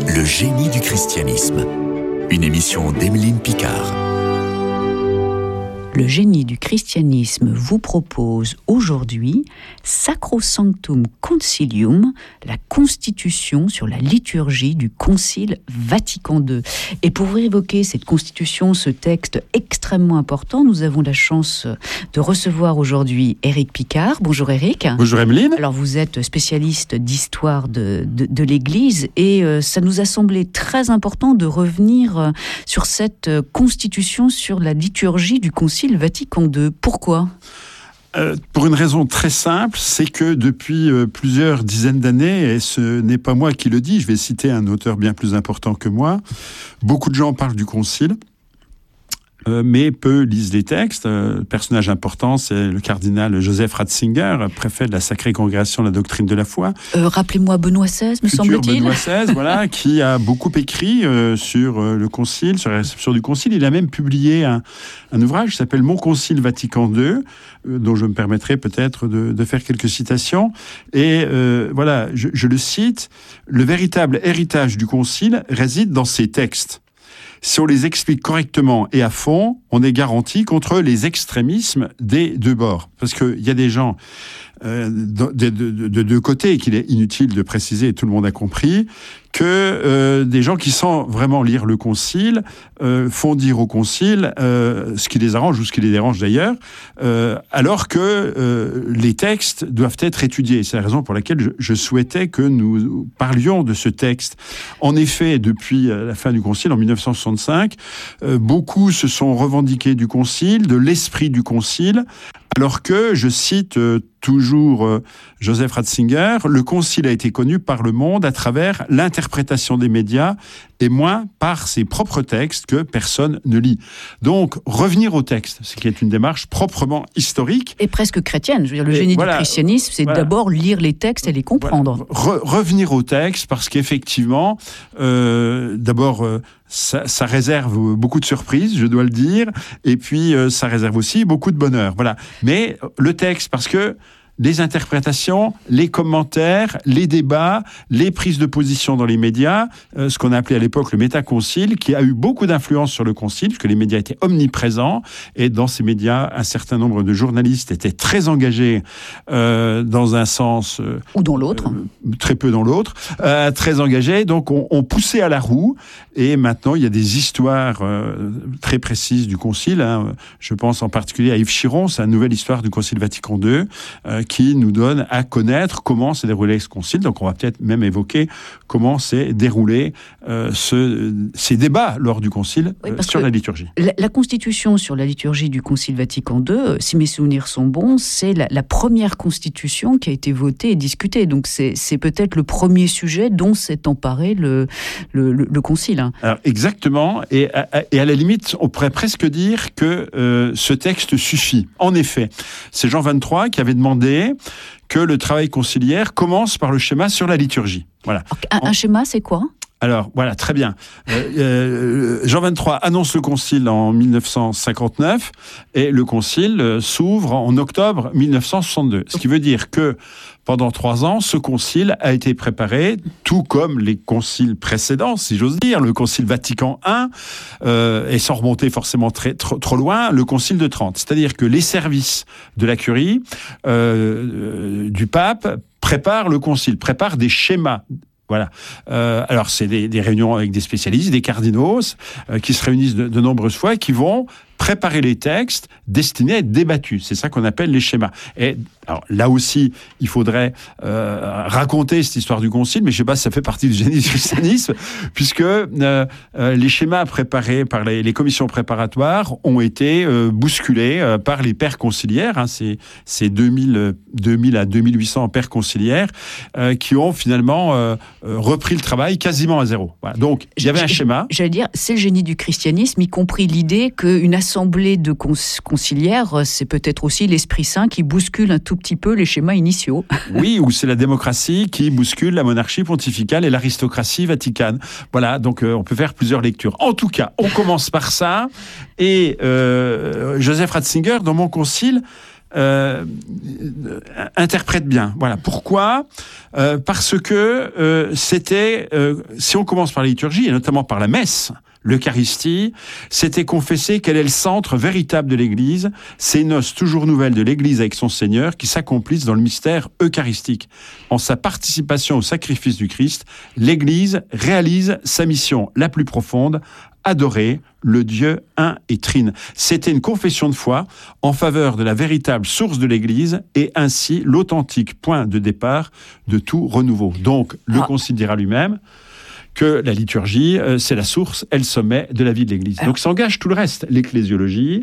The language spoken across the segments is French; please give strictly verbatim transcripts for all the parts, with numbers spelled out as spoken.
Le génie du christianisme. Une émission d'Emeline Picard. Le génie du christianisme vous propose aujourd'hui Sacrosanctum Concilium, la constitution sur la liturgie du Concile Vatican deux. Et pour évoquer cette constitution, ce texte extrêmement important, nous avons la chance de recevoir aujourd'hui Éric Picard. Bonjour Éric. Bonjour Emeline. Alors vous êtes spécialiste d'histoire de, de, de l'Église et euh, ça nous a semblé très important de revenir euh, sur cette euh, constitution sur la liturgie du Concile Vatican deux. Pourquoi ? Euh, pour une raison très simple, c'est que depuis euh, plusieurs dizaines d'années, et ce n'est pas moi qui le dis, je vais citer un auteur bien plus important que moi, beaucoup de gens parlent du Concile, euh, mais peu lisent les textes. Euh, le personnage important, c'est le cardinal Joseph Ratzinger, préfet de la Sacrée Congrégation de la Doctrine de la Foi. Euh, rappelez-moi Benoît seize, me Futur semble-t-il. Benoît seize, voilà, qui a beaucoup écrit euh, sur euh, le Concile, sur la réception du Concile. Il a même publié un, un ouvrage qui s'appelle Mon Concile Vatican deux, euh, dont je me permettrai peut-être de, de faire quelques citations. Et euh, voilà, je, je le cite, « Le véritable héritage du Concile réside dans ces textes. Si on les explique correctement et à fond, on est garanti contre les extrémismes des deux bords. » Parce qu'il y a des gens euh, de deux de, côtés, qu'il est inutile de préciser, et tout le monde a compris, que euh, des gens qui, sans vraiment lire le Concile, euh, font dire au Concile euh, ce qui les arrange ou ce qui les dérange d'ailleurs, euh, alors que euh, les textes doivent être étudiés. C'est la raison pour laquelle je, je souhaitais que nous parlions de ce texte. En effet, depuis la fin du Concile, en mille neuf cent soixante-cinq, euh, beaucoup se sont revendiqués du Concile, de l'esprit du Concile, alors que, je cite euh, toujours euh, Joseph Ratzinger, le Concile a été connu par le monde à travers l'interprétation des médias et moins par ses propres textes que personne ne lit. Donc, revenir au texte, ce qui est une démarche proprement historique. Et presque chrétienne. Je veux dire, le et génie voilà, du christianisme, c'est voilà. d'abord lire les textes et les comprendre. Voilà. Re- revenir au texte, parce qu'effectivement, euh, d'abord, euh, ça, ça réserve beaucoup de surprises, je dois le dire, et puis euh, ça réserve aussi beaucoup de bonheur. Voilà. Mais le texte, parce que les interprétations, les commentaires, les débats, les prises de position dans les médias, euh, ce qu'on a appelé à l'époque le métaconcile, qui a eu beaucoup d'influence sur le concile, puisque les médias étaient omniprésents, et dans ces médias, un certain nombre de journalistes étaient très engagés euh, dans un sens... Euh, Ou dans l'autre. Euh, très peu dans l'autre, euh, très engagés, donc on, on poussait à la roue, et maintenant il y a des histoires euh, très précises du concile, hein. Je pense en particulier à Yves Chiron, c'est une nouvelle histoire du Concile Vatican deux, euh, qui nous donne à connaître comment s'est déroulé ce concile. Donc on va peut-être même évoquer comment s'est déroulé euh, ce, ces débats lors du concile oui, euh, sur la liturgie. La, la constitution sur la liturgie du Concile Vatican deux, si mes souvenirs sont bons, c'est la, la première constitution qui a été votée et discutée. Donc c'est, c'est peut-être le premier sujet dont s'est emparé le, le, le, le concile. Alors, exactement. Et à, et à la limite, on pourrait presque dire que euh, ce texte suffit. En effet, c'est Jean vingt-trois qui avait demandé que le travail conciliaire commence par le schéma sur la liturgie. Voilà. Un, un schéma, c'est quoi ? Alors, voilà, très bien. Euh, euh, Jean vingt-trois annonce le concile en mille neuf cent cinquante-neuf et le concile euh, s'ouvre en octobre mille neuf cent soixante-deux. Ce qui veut dire que pendant trois ans, ce concile a été préparé, tout comme les conciles précédents, si j'ose dire, le concile Vatican un, euh, et sans remonter forcément très, trop, trop loin, le concile de Trente. C'est-à-dire que les services de la curie, euh, euh, du pape, préparent le concile, préparent des schémas. Voilà. Euh, alors, c'est des, des réunions avec des spécialistes, des cardinaux, euh, qui se réunissent de, de nombreuses fois, qui vont préparer les textes destinés à être débattus. C'est ça qu'on appelle les schémas. Et alors, là aussi, il faudrait euh, raconter cette histoire du concile, mais je ne sais pas si ça fait partie du génie du christianisme, puisque euh, euh, les schémas préparés par les, les commissions préparatoires ont été euh, bousculés euh, par les pères conciliaires, hein, c'est, c'est deux mille, deux mille à deux mille huit cents pères conciliaires, euh, qui ont finalement euh, repris le travail quasiment à zéro. Voilà. Donc, il y avait un schéma. J'allais dire, c'est le génie du christianisme, y compris l'idée qu'une assemblée de conciliaires, c'est peut-être aussi l'Esprit Saint qui bouscule un tout petit peu les schémas initiaux. Oui, ou c'est la démocratie qui bouscule la monarchie pontificale et l'aristocratie vaticane. Voilà, donc euh, on peut faire plusieurs lectures. En tout cas, on commence par ça. Et euh, Joseph Ratzinger, dans Mon Concile, euh, interprète bien. Voilà. Pourquoi ? euh, Parce que euh, c'était, euh, si on commence par la liturgie, et notamment par la messe, l'Eucharistie, c'était confesser quel est le centre véritable de l'Église, ces noces toujours nouvelles de l'Église avec son Seigneur qui s'accomplissent dans le mystère eucharistique. En sa participation au sacrifice du Christ, l'Église réalise sa mission la plus profonde, adorer le Dieu un et trine. C'était une confession de foi en faveur de la véritable source de l'Église et ainsi l'authentique point de départ de tout renouveau. Donc, le ah. Concile dira lui-même que la liturgie, euh, c'est la source et le sommet de la vie de l'Église. Alors, donc s'engage tout le reste, l'ecclésiologie,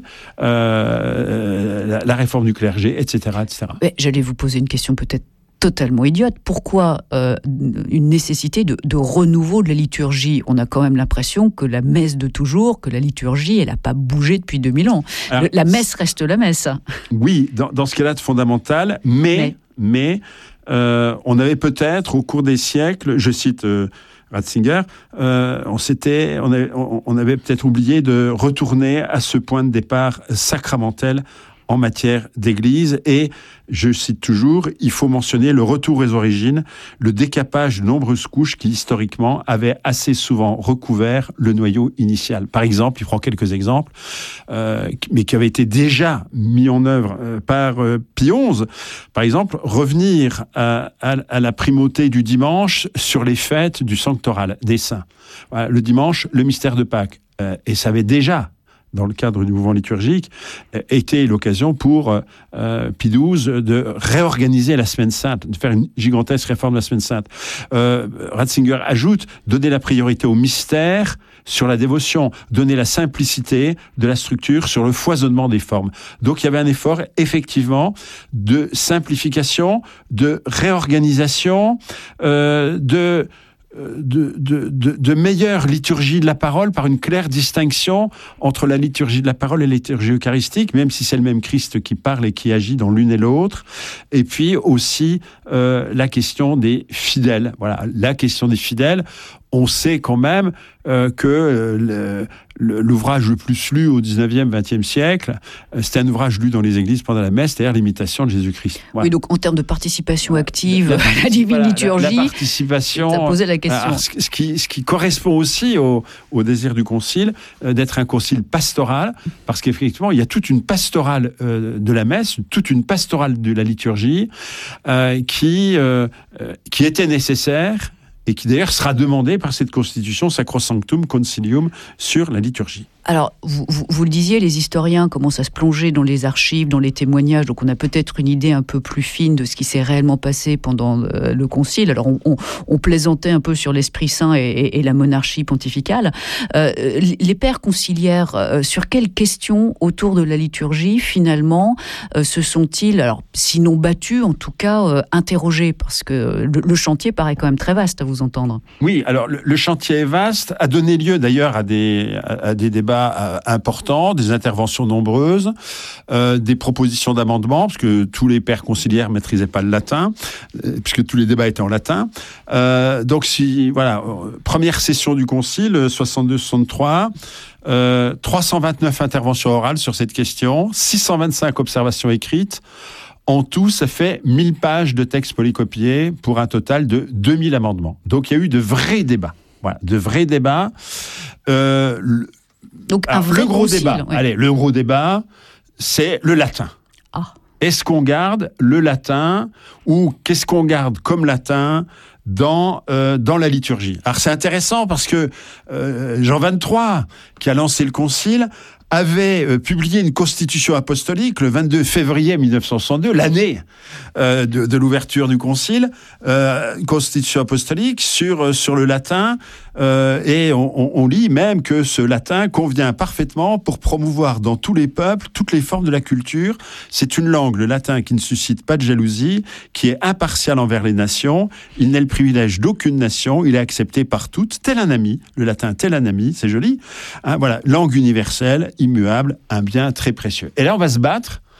euh, la, la réforme du clergé, et cetera, et cetera. Mais j'allais vous poser une question peut-être totalement idiote. Pourquoi euh, une nécessité de, de renouveau de la liturgie ? On a quand même l'impression que la messe de toujours, que la liturgie, elle n'a pas bougé depuis deux mille ans. Alors, le, la messe reste la messe. Oui, dans, dans ce cas-là de fondamental, mais, mais, mais euh, on avait peut-être, au cours des siècles, je cite euh, Ratzinger, euh, on, s'était, on avait, on, on avait peut-être oublié de retourner à ce point de départ sacramentel en matière d'église. Et, je cite toujours, il faut mentionner le retour aux origines, le décapage de nombreuses couches qui, historiquement, avaient assez souvent recouvert le noyau initial. Par exemple, il prend quelques exemples, euh, mais qui avaient été déjà mis en œuvre euh, par euh, Pie onze. Par exemple, revenir à, à, à la primauté du dimanche sur les fêtes du sanctoral des saints. Voilà, le dimanche, le mystère de Pâques. Euh, et ça avait déjà, dans le cadre du mouvement liturgique, était l'occasion pour euh, Pie douze de réorganiser la Semaine Sainte, de faire une gigantesque réforme de la Semaine Sainte. Euh, Ratzinger ajoute, donner la priorité au mystère sur la dévotion, donner la simplicité de la structure sur le foisonnement des formes. Donc il y avait un effort, effectivement, de simplification, de réorganisation, euh, de... De, de, de, de meilleure liturgie de la parole par une claire distinction entre la liturgie de la parole et la liturgie eucharistique, même si c'est le même Christ qui parle et qui agit dans l'une et l'autre. Et puis aussi euh, la question des fidèles. Voilà, la question des fidèles. On sait quand même euh, que euh, le, l'ouvrage le plus lu au dix-neuvième, vingtième siècle, euh, c'était un ouvrage lu dans les églises pendant la messe, c'est-à-dire l'imitation de Jésus-Christ. Voilà. Oui, donc en termes de participation active à la, la divine voilà, liturgie, la, la participation, ça posait la question. Alors, ce, ce, qui, ce qui correspond aussi au, au désir du concile, euh, d'être un concile pastoral, parce qu'effectivement, il y a toute une pastorale euh, de la messe, toute une pastorale de la liturgie, euh, qui, euh, euh, qui était nécessaire, et qui d'ailleurs sera demandé par cette constitution Sacrosanctum Concilium sur la liturgie. Alors, vous, vous, vous le disiez, les historiens commencent à se plonger dans les archives, dans les témoignages, donc on a peut-être une idée un peu plus fine de ce qui s'est réellement passé pendant le, le concile. Alors, on, on, on plaisantait un peu sur l'Esprit Saint et, et, et la monarchie pontificale. Euh, les pères conciliaires, euh, sur quelles questions autour de la liturgie, finalement, euh, se sont-ils, alors sinon battus, en tout cas euh, interrogés ? Parce que le, le chantier paraît quand même très vaste, à vous entendre. Oui, alors le, le chantier est vaste, a donné lieu d'ailleurs à des, à, à des débats importants, des interventions nombreuses, euh, des propositions d'amendements, parce que tous les pères conciliaires ne maîtrisaient pas le latin, euh, puisque tous les débats étaient en latin. Euh, donc, si, voilà, première session du concile, soixante-deux soixante-trois, euh, trois cent vingt-neuf interventions orales sur cette question, six cent vingt-cinq observations écrites. En tout, ça fait mille pages de textes polycopiés pour un total de deux mille amendements. Donc, il y a eu de vrais débats. Voilà, de vrais débats. Euh, le, Donc, un alors, vrai le gros concile, débat, ouais. Allez, le gros débat, c'est le latin. Ah. Est-ce qu'on garde le latin ou qu'est-ce qu'on garde comme latin dans, euh, dans la liturgie ? Alors, c'est intéressant parce que euh, Jean vingt-trois, qui a lancé le concile, avait euh, publié une constitution apostolique le vingt-deux février mille neuf cent soixante-deux, l'année euh, de, de l'ouverture du concile, euh, une constitution apostolique sur, euh, sur le latin, euh, et on, on, on lit même que ce latin convient parfaitement pour promouvoir dans tous les peuples toutes les formes de la culture. C'est une langue, le latin, qui ne suscite pas de jalousie, qui est impartial envers les nations, il n'est le privilège d'aucune nation, il est accepté par toutes, tel un ami, le latin tel un ami, c'est joli, hein, voilà, langue universelle, immuable, un bien très précieux. Et là, on va se battre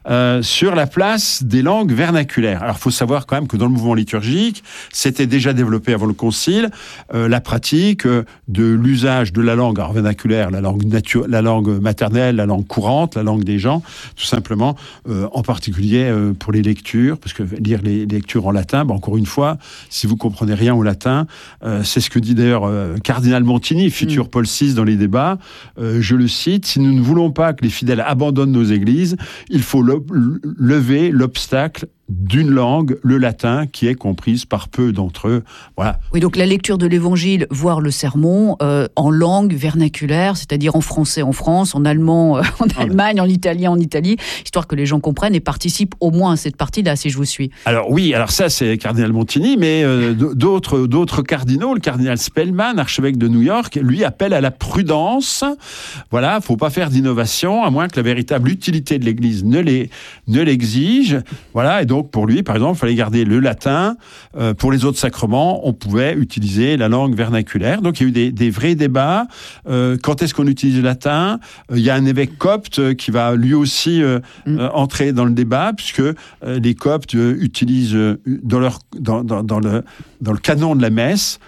euh, sur la place des langues vernaculaires. Alors, il faut savoir quand même que dans le mouvement liturgique, c'était déjà développé avant le Concile euh, la pratique euh, de l'usage de la langue alors, vernaculaire, la langue, natu- la langue maternelle, la langue courante, la langue des gens, tout simplement, euh, en particulier euh, pour les lectures, parce que lire les lectures en latin, ben, encore une fois, si vous comprenez rien au latin, euh, c'est ce que dit d'ailleurs euh, Cardinal Montini, futur mmh. Paul six dans les débats, euh, je le cite, « Si nous ne voulons pas que les fidèles abandonnent nos églises, il faut le- lever l'obstacle d'une langue, le latin, qui est comprise par peu d'entre eux. » Voilà. Oui, donc la lecture de l'Évangile, voire le sermon, euh, en langue vernaculaire, c'est-à-dire en français en France, en allemand euh, en ah Allemagne, ben. en italien en Italie, histoire que les gens comprennent et participent au moins à cette partie-là, si je vous suis. Alors oui, alors ça c'est Cardinal Montini, mais euh, d'autres, d'autres cardinaux, le cardinal Spellman, archevêque de New York, lui appelle à la prudence. Voilà, il ne faut pas faire d'innovation, à moins que la véritable utilité de l'Église ne, les, ne l'exige. Voilà, et donc Donc, pour lui, par exemple, il fallait garder le latin. Euh, pour les autres sacrements, on pouvait utiliser la langue vernaculaire. Donc, il y a eu des, des vrais débats. Euh, quand est-ce qu'on utilise le latin ? euh, Il y a un évêque copte qui va lui aussi euh, mm. euh, entrer dans le débat, puisque euh, les coptes euh, utilisent euh, dans, leur, dans, dans, dans, le, dans le canon de la messe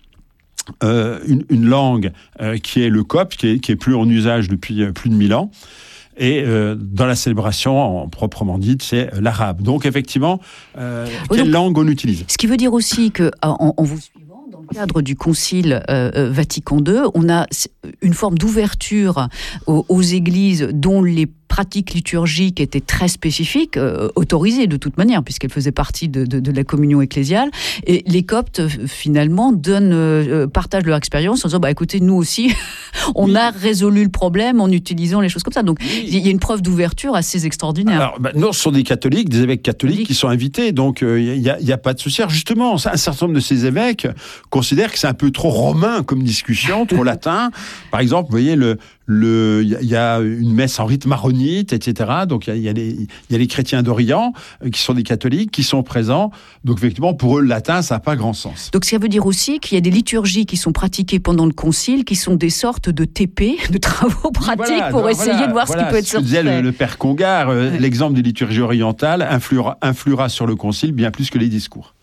euh, une, une langue euh, qui est le copte, qui est, qui est plus en usage depuis euh, plus de mille ans. Et euh, dans la célébration, en proprement dite, c'est l'arabe. Donc, effectivement, euh, quelle donc, langue on utilise ? Ce qui veut dire aussi que, en, en vous suivant, dans le cadre du Concile euh, Vatican deux, on a une forme d'ouverture aux, aux églises dont les pratiques liturgiques étaient très spécifiques, euh, autorisées de toute manière, puisqu'elles faisaient partie de, de, de la communion ecclésiale. Et les coptes, finalement, donnent, euh, partagent leur expérience en disant, bah, écoutez, nous aussi, on oui. a résolu le problème en utilisant les choses comme ça. Donc, il oui. y a une preuve d'ouverture assez extraordinaire. Alors, bah, non, ce sont des catholiques, des évêques catholiques oui. qui sont invités, donc il euh, n'y a, y a pas de souci. Alors, justement, un certain nombre de ces évêques considèrent que c'est un peu trop romain comme discussion, trop latin. Par exemple, vous voyez, le Le, il y, y a une messe en rite maronite, et cetera. Donc, il y, y, y a les chrétiens d'Orient euh, qui sont des catholiques, qui sont présents. Donc, effectivement, pour eux, le latin, ça n'a pas grand sens. Donc, ça veut dire aussi qu'il y a des liturgies qui sont pratiquées pendant le concile, qui sont des sortes de T P, de travaux pratiques, voilà, pour donc, essayer voilà, de voir voilà, ce qui peut être sorti. Ce que disait le, le père Congar, euh, ouais. l'exemple des liturgies orientales influera, influera sur le concile bien plus que les discours.